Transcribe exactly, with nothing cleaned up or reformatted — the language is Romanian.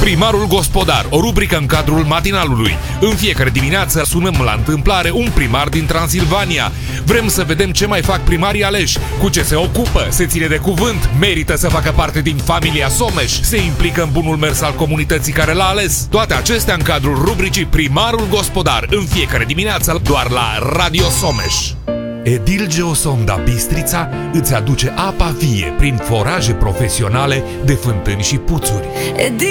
Primarul Gospodar, o rubrică în cadrul matinalului. În fiecare dimineață sunăm la întâmplare un primar din Transilvania. Vrem să vedem ce mai fac primarii aleși, cu ce se ocupă, se ține de cuvânt, merită să facă parte din familia Someș, se implică în bunul mers al comunității care l-a ales. Toate acestea în cadrul rubricii Primarul Gospodar, în fiecare dimineață doar la Radio Someș. Edil Geosonda Bistrița îți aduce apa vie prin foraje profesionale de fântâni și puțuri.